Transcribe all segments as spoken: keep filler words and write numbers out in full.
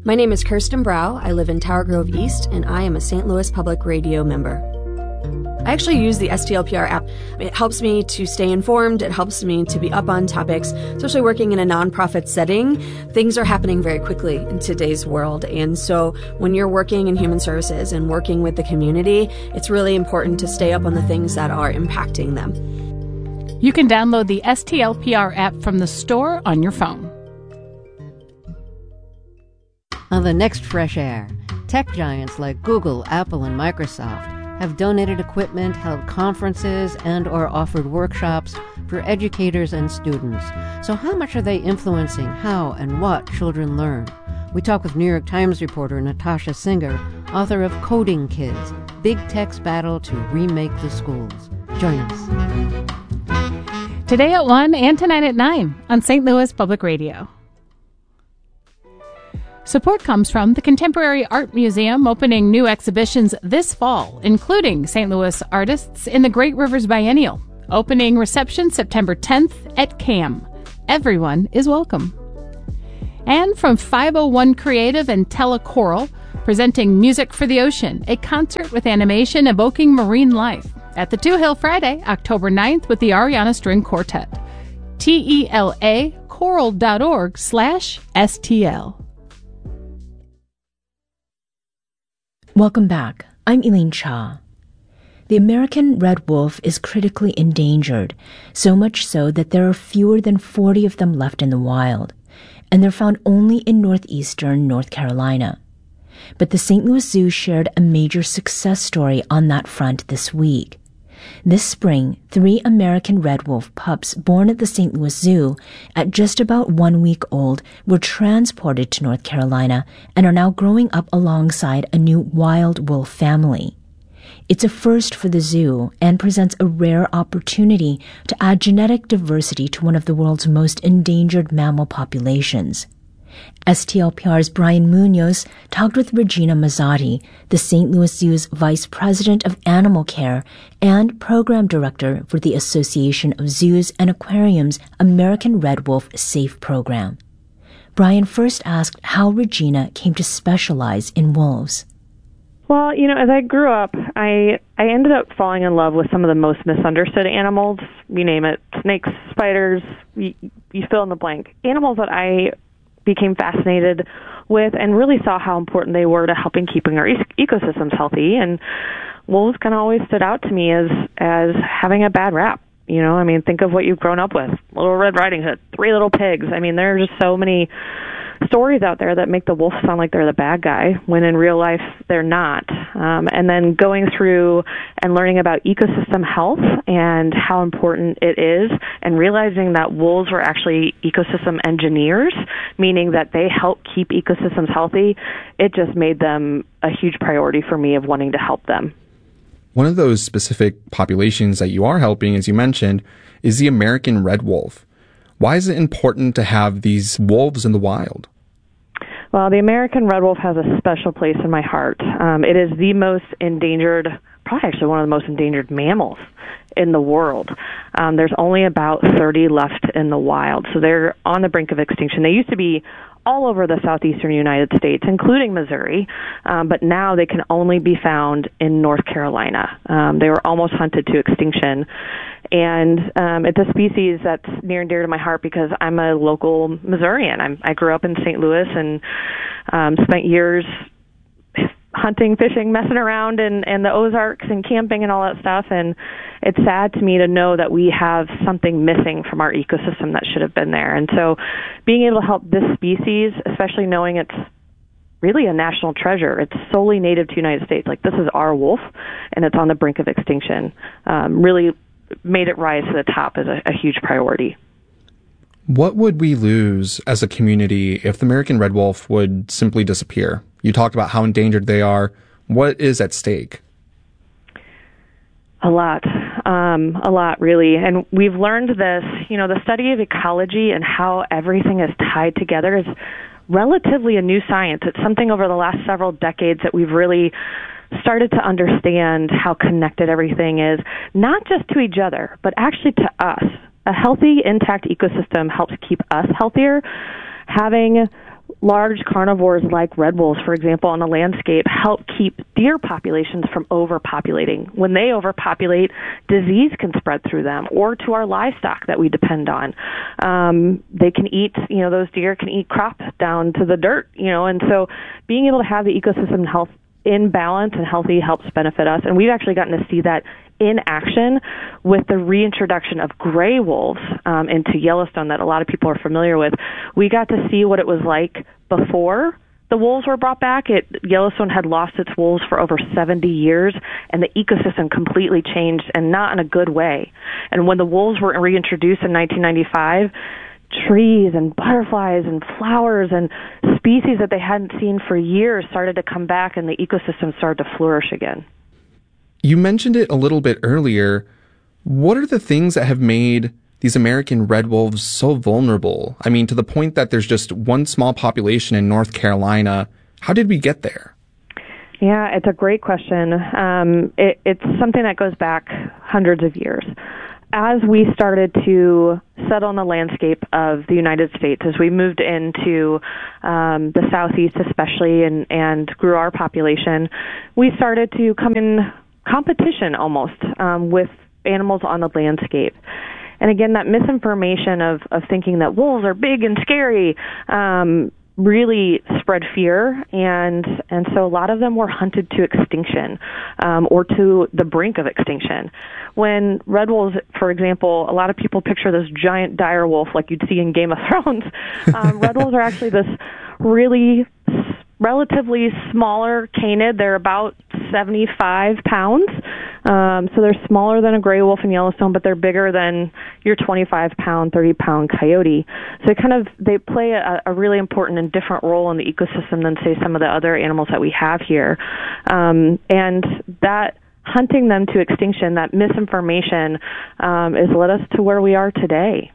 My name is Kirsten Brow. I live in Tower Grove East, and I am a Saint Louis Public Radio member. I actually use the S T L P R app. It helps me to stay informed. It helps me to be up on topics, especially working in a nonprofit setting. Things are happening very quickly in today's world. And so when you're working in human services and working with the community, it's really important to stay up on the things that are impacting them. You can download the S T L P R app from the store on your phone. On the next Fresh Air, tech giants like Google, Apple, and Microsoft have donated equipment, held conferences, and or offered workshops for educators and students. So how much are they influencing how and what children learn? We talk with New York Times reporter Natasha Singer, author of Coding Kids, Big Tech's Battle to Remake the Schools. Join us. Today at one and tonight at nine on Saint Louis Public Radio. Support comes from the Contemporary Art Museum, opening new exhibitions this fall, including Saint Louis artists in the Great Rivers Biennial. Opening reception September tenth at C A M. Everyone is welcome. And from five oh one Creative and Telechoral, presenting Music for the Ocean, a concert with animation evoking marine life, at the Two Hill Friday, October ninth, with the Ariana String Quartet. T E L A choral dot org slash S T L. Welcome back. I'm Elaine Cha. The American red wolf is critically endangered, so much so that there are fewer than forty of them left in the wild, and they're found only in northeastern North Carolina. But the Saint Louis Zoo shared a major success story on that front this week. This spring, three American red wolf pups born at the Saint Louis Zoo at just about one week old were transported to North Carolina and are now growing up alongside a new wild wolf family. It's a first for the zoo and presents a rare opportunity to add genetic diversity to one of the world's most endangered mammal populations. S T L P R's Brian Munoz talked with Regina Mazzotti, the Saint Louis Zoo's Vice President of Animal Care and Program Director for the Association of Zoos and Aquariums American Red Wolf SAFE program. Brian first asked how Regina came to specialize in wolves. Well, you know, as I grew up, I I ended up falling in love with some of the most misunderstood animals. You name it, snakes, spiders, you, you fill in the blank. Animals that I became fascinated with and really saw how important they were to helping keeping our e- ecosystems healthy. And wolves kind of always stood out to me as as having a bad rap. You know, I mean, think of what you've grown up with. Little Red Riding Hood, Three Little Pigs. I mean, there are just so many stories out there that make the wolf sound like they're the bad guy, when in real life they're not. Um, and then going through and learning about ecosystem health and how important it is, and realizing that wolves were actually ecosystem engineers, meaning that they help keep ecosystems healthy, it just made them a huge priority for me of wanting to help them. One of those specific populations that you are helping, as you mentioned, is the American red wolf. Why is it important to have these wolves in the wild? Well, the American red wolf has a special place in my heart. Um, it is the most endangered, probably actually one of the most endangered mammals in the world. Um, there's only about thirty left in the wild, so they're on the brink of extinction. They used to be all over the southeastern United States, including Missouri, um, but now they can only be found in North Carolina. Um, they were almost hunted to extinction. And um, it's a species that's near and dear to my heart because I'm a local Missourian. I'm, I grew up in Saint Louis and um, spent years hunting, fishing, messing around in, in the Ozarks and camping and all that stuff. And it's sad to me to know that we have something missing from our ecosystem that should have been there. And so being able to help this species, especially knowing it's really a national treasure, it's solely native to the United States. Like, this is our wolf, and it's on the brink of extinction. Um, really made it rise to the top as a, a huge priority. What would we lose as a community if the American red wolf would simply disappear? You talked about how endangered they are. What is at stake? A lot, um, a lot, really. And we've learned this, you know, the study of ecology and how everything is tied together is relatively a new science. It's something over the last several decades that we've really started to understand how connected everything is, not just to each other, but actually to us. A healthy, intact ecosystem helps keep us healthier. Having large carnivores like red wolves, for example, on the landscape help keep deer populations from overpopulating. When they overpopulate, disease can spread through them or to our livestock that we depend on. Um, they can eat, you know, those deer can eat crop down to the dirt, you know, and so being able to have the ecosystem health in balance and healthy helps benefit us. And we've actually gotten to see that in action with the reintroduction of gray wolves um, into Yellowstone that a lot of people are familiar with. We got to see what it was like before the wolves were brought back. It, Yellowstone had lost its wolves for over seventy years, and the ecosystem completely changed, and not in a good way. And when the wolves were reintroduced in nineteen ninety-five, trees and butterflies and flowers and species that they hadn't seen for years started to come back, and the ecosystem started to flourish again. You mentioned it a little bit earlier. What are the things that have made these American red wolves so vulnerable? I mean, to the point that there's just one small population in North Carolina. How did we get there? Yeah, it's a great question. Um, it, it's something that goes back hundreds of years. As we started to settle on the landscape of the United States, as we moved into um, the Southeast especially and, and grew our population, we started to come in competition almost um, with animals on the landscape. And again, that misinformation of, of thinking that wolves are big and scary um, really spread fear, and and so a lot of them were hunted to extinction um, or to the brink of extinction. When red wolves, for example, a lot of people picture this giant dire wolf like you'd see in Game of Thrones. Um, red wolves are actually this really relatively smaller canid. They're about seventy-five pounds. Um, so they're smaller than a gray wolf in Yellowstone, but they're bigger than your twenty-five pound, thirty pound coyote. So kind of, they play a, a really important and different role in the ecosystem than, say, some of the other animals that we have here. Um, and that hunting them to extinction, that misinformation, um, has led us to where we are today.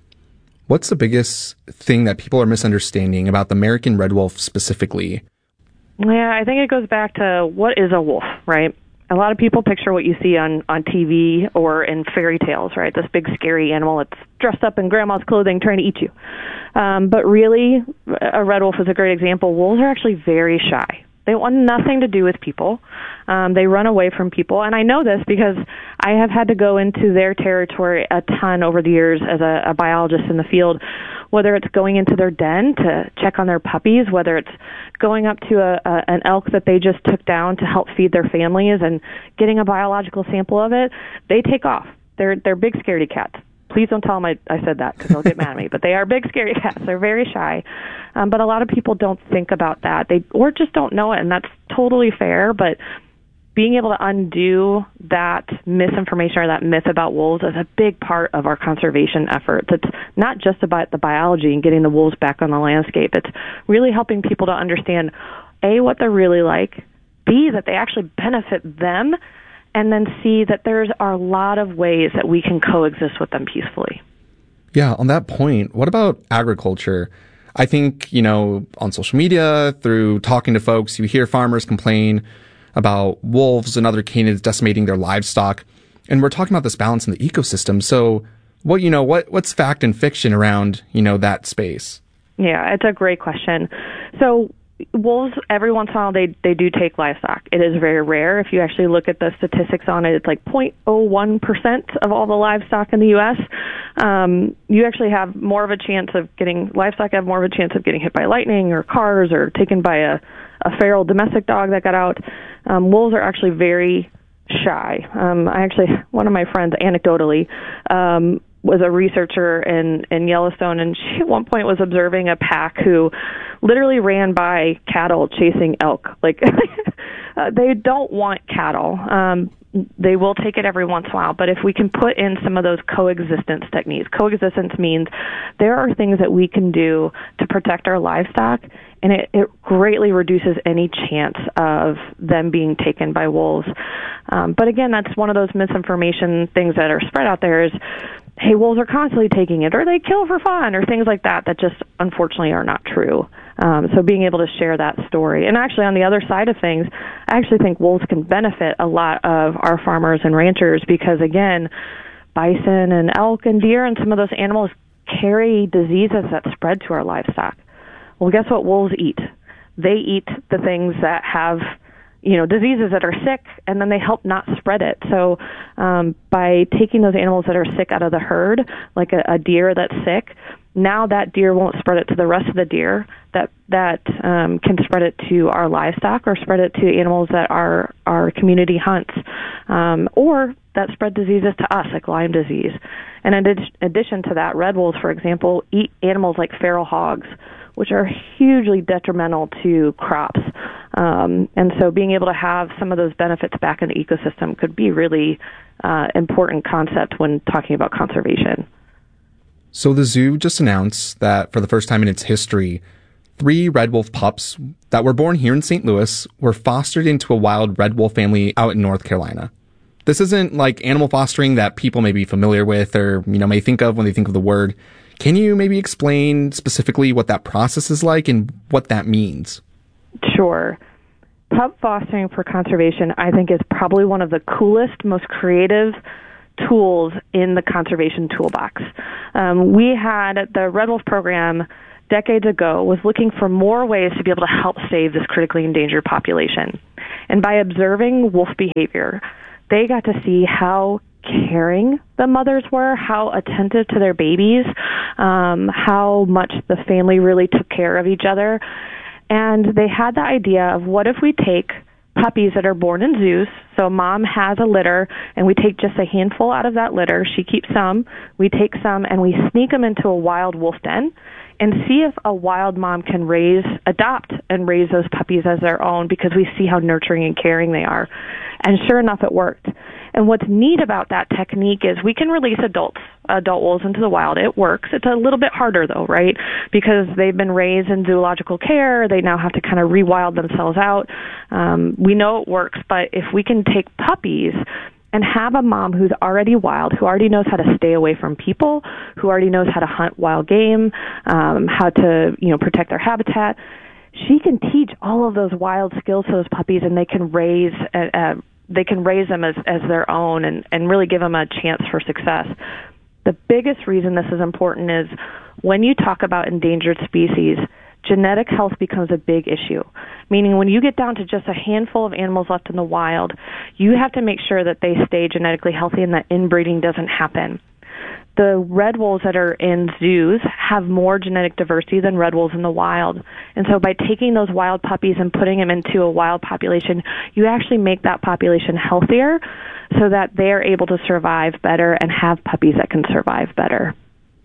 What's the biggest thing that people are misunderstanding about the American red wolf specifically? Yeah, I think it goes back to what is a wolf, right? A lot of people picture what you see on, on T V or in fairy tales, right? This big scary animal that's dressed up in grandma's clothing trying to eat you. Um, but really, a red wolf is a great example. Wolves are actually very shy. They want nothing to do with people. Um, they run away from people. And I know this because I have had to go into their territory a ton over the years as a, a biologist in the field, whether it's going into their den to check on their puppies, whether it's going up to a, a, an elk that they just took down to help feed their families and getting a biological sample of it. They take off. They're, they're big scaredy cats. Please don't tell them I, I said that because they'll get mad at me. But they are big, scary cats. They're very shy. Um, but a lot of people don't think about that. They or just don't know it, and that's totally fair. But being able to undo that misinformation or that myth about wolves is a big part of our conservation efforts. It's not just about the biology and getting the wolves back on the landscape. It's really helping people to understand, A, what they're really like, B, that they actually benefit them, and then see that there's a lot of ways that we can coexist with them peacefully. Yeah, on that point, what about agriculture? I think, you know, on social media, through talking to folks, you hear farmers complain about wolves and other canids decimating their livestock. And we're talking about this balance in the ecosystem. So what, you know, what, what's fact and fiction around, you know, that space? Yeah, it's a great question. So wolves, every once in a while, they, they do take livestock. It is very rare. If you actually look at the statistics on it, it's like zero point zero one percent of all the livestock in the U S Um, you actually have more of a chance of getting, livestock have more of a chance of getting hit by lightning or cars or taken by a, a feral domestic dog that got out. Um, wolves are actually very shy. Um, I actually, one of my friends, anecdotally, um, was a researcher in, in Yellowstone, and she at one point was observing a pack who literally ran by cattle chasing elk. Like, uh, they don't want cattle. Um, they will take it every once in a while, but if we can put in some of those coexistence techniques, coexistence means there are things that we can do to protect our livestock, and it, it greatly reduces any chance of them being taken by wolves. Um, but again, that's one of those misinformation things that are spread out there is, hey, wolves are constantly taking it, or they kill for fun, or things like that, that just unfortunately are not true. Um, so being able to share that story. And actually on the other side of things, I actually think wolves can benefit a lot of our farmers and ranchers because, again, bison and elk and deer and some of those animals carry diseases that spread to our livestock. Well, guess what wolves eat? They eat the things that have, you know, diseases that are sick, and then they help not spread it. So um, by taking those animals that are sick out of the herd, like a, a deer that's sick, now that deer won't spread it to the rest of the deer. That that um, can spread it to our livestock or spread it to animals that are our community hunts, um, or that spread diseases to us, like Lyme disease. And in ad- addition to that, red wolves, for example, eat animals like feral hogs, which are hugely detrimental to crops. Um, and so being able to have some of those benefits back in the ecosystem could be really uh, important concept when talking about conservation. So the zoo just announced that for the first time in its history, three red wolf pups that were born here in Saint Louis were fostered into a wild red wolf family out in North Carolina. This isn't like animal fostering that people may be familiar with or, you know, may think of when they think of the word. Can you maybe explain specifically what that process is like and what that means? Sure. Pup fostering for conservation, I think, is probably one of the coolest, most creative tools in the conservation toolbox. Um, we had the Red Wolf program decades ago was looking for more ways to be able to help save this critically endangered population. And by observing wolf behavior, they got to see how caring the mothers were, how attentive to their babies, um, how much the family really took care of each other. And they had the idea of, what if we take puppies that are born in zoos, so mom has a litter, and we take just a handful out of that litter, she keeps some, we take some, and we sneak them into a wild wolf den, and see if a wild mom can raise, adopt, and raise those puppies as their own, because we see how nurturing and caring they are. And sure enough, it worked. And what's neat about that technique is we can release adults, adult wolves into the wild. It works. It's a little bit harder, though, right? Because they've been raised in zoological care. They now have to kind of rewild themselves out. Um, we know it works, but if we can take puppies and have a mom who's already wild, who already knows how to stay away from people, who already knows how to hunt wild game, um, how to, you know, protect their habitat, she can teach all of those wild skills to those puppies, and they can raise a, a they can raise them as, as their own and, and really give them a chance for success. The biggest reason this is important is when you talk about endangered species, genetic health becomes a big issue. Meaning when you get down to just a handful of animals left in the wild, you have to make sure that they stay genetically healthy and that inbreeding doesn't happen. The red wolves that are in zoos have more genetic diversity than red wolves in the wild. And so by taking those wild puppies and putting them into a wild population, you actually make that population healthier so that they're able to survive better and have puppies that can survive better.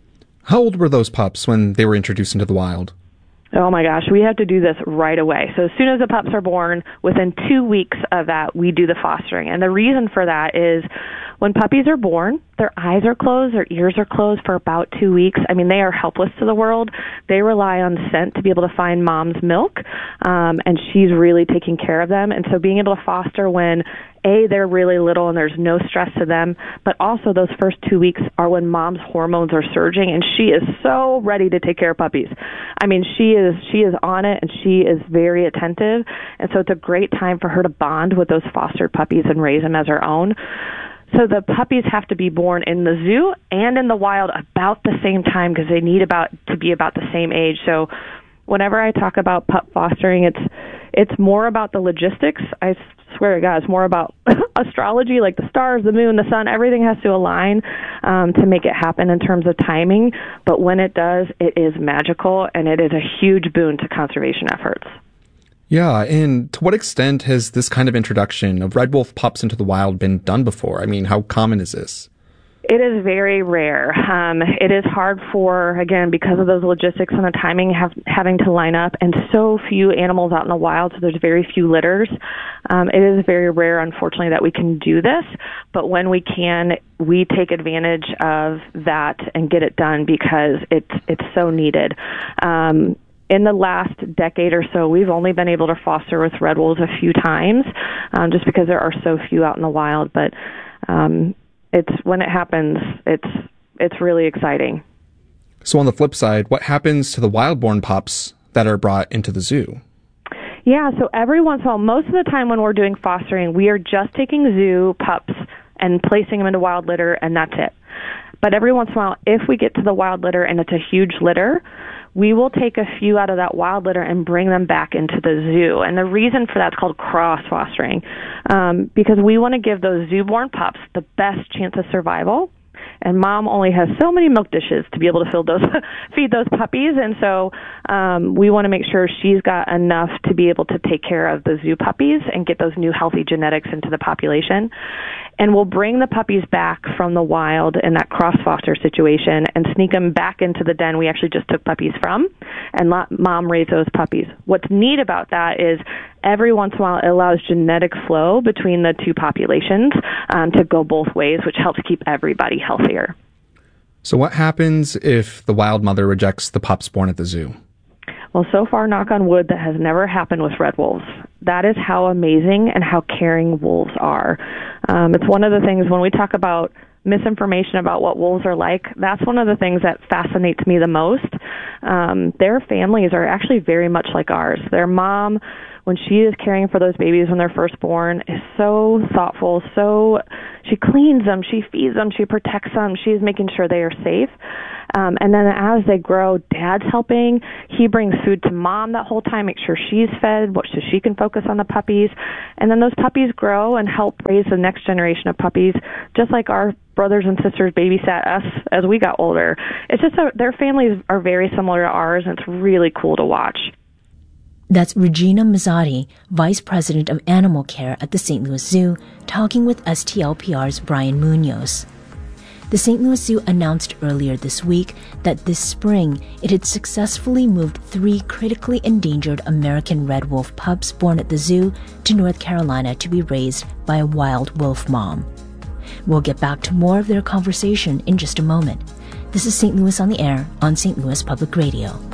How old were those pups when they were introduced into the wild? Oh my gosh, we have to do this right away. So as soon as the pups are born, within two weeks of that, we do the fostering. And the reason for that is when puppies are born, their eyes are closed, their ears are closed for about two weeks. I mean, they are helpless to the world. They rely on scent to be able to find mom's milk, um, and she's really taking care of them. And so being able to foster when, A, they're really little and there's no stress to them, but also those first two weeks are when mom's hormones are surging, and she is so ready to take care of puppies. I mean, she is she is on it, and she is very attentive, and so it's a great time for her to bond with those fostered puppies and raise them as her own. So the puppies have to be born in the zoo and in the wild about the same time because they need about to be about the same age. So whenever I talk about pup fostering, it's it's more about the logistics. I swear to God, it's more about astrology, like the stars, the moon, the sun. Everything has to align um, to make it happen in terms of timing. But when it does, it is magical, and it is a huge boon to conservation efforts. Yeah, and to what extent has this kind of introduction of red wolf pups into the wild been done before? I mean, how common is this? It is very rare. Um, it is hard for, again, because of those logistics and the timing have, having to line up, and so few animals out in the wild, so there's very few litters. Um, it is very rare, unfortunately, that we can do this, but when we can, we take advantage of that and get it done because it's it's so needed. Um, In the last decade or so, we've only been able to foster with red wolves a few times, um, just because there are so few out in the wild. But um, it's when it happens, it's it's really exciting. So on the flip side, what happens to the wild-born pups that are brought into the zoo? Yeah, so every once in a while, most of the time when we're doing fostering, we are just taking zoo pups and placing them into wild litter, and that's it. But every once in a while, if we get to the wild litter and it's a huge litter, we will take a few out of that wild litter and bring them back into the zoo. And the reason for that's called cross-fostering, um, because we want to give those zoo-born pups the best chance of survival. And mom only has so many milk dishes to be able to fill those, feed those puppies. And so um, we want to make sure she's got enough to be able to take care of the zoo puppies and get those new healthy genetics into the population. And we'll bring the puppies back from the wild in that cross-foster situation and sneak them back into the den we actually just took puppies from and let mom raise those puppies. What's neat about that is every once in a while it allows genetic flow between the two populations um, to go both ways, which helps keep everybody healthier. So what happens if the wild mother rejects the pups born at the zoo? Well, so far, knock on wood, that has never happened with red wolves. That is how amazing and how caring wolves are. Um, it's one of the things when we talk about misinformation about what wolves are like, that's one of the things that fascinates me the most. Um, their families are actually very much like ours. Their mom, when she is caring for those babies when they're first born, is so thoughtful, so she cleans them, she feeds them, she protects them, she's making sure they are safe. Um, and then as they grow, dad's helping. He brings food to mom that whole time, make sure she's fed, so she can focus on the puppies. And then those puppies grow and help raise the next generation of puppies, just like our brothers and sisters babysat us as we got older. It's just a, their families are very similar to ours, and it's really cool to watch. That's Regina Mazzotti, Vice President of Animal Care at the Saint Louis Zoo, talking with S T L P R's Brian Munoz. The Saint Louis Zoo announced earlier this week that this spring it had successfully moved three critically endangered American red wolf pups born at the zoo to North Carolina to be raised by a wild wolf mom. We'll get back to more of their conversation in just a moment. This is Saint Louis on the Air on Saint Louis Public Radio.